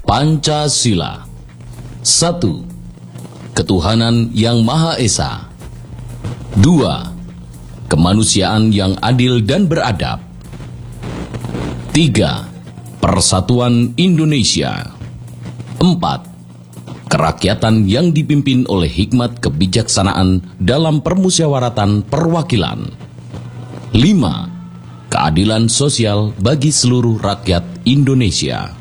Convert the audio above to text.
Pancasila. 1. Ketuhanan yang Maha Esa. 2. Kemanusiaan yang adil dan beradab. 3. Persatuan Indonesia. 4. Kerakyatan yang dipimpin oleh hikmat kebijaksanaan dalam permusyawaratan perwakilan. 5. Keadilan sosial bagi seluruh rakyat Indonesia.